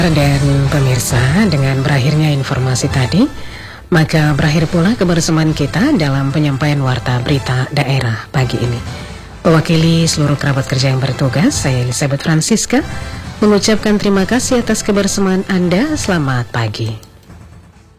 Dan pemirsa, dengan berakhirnya informasi tadi, maka berakhir pula kebersamaan kita dalam penyampaian warta berita daerah pagi ini. Mewakili seluruh kerabat kerja yang bertugas, saya Elizabeth Francisca mengucapkan terima kasih atas kebersamaan Anda. Selamat pagi.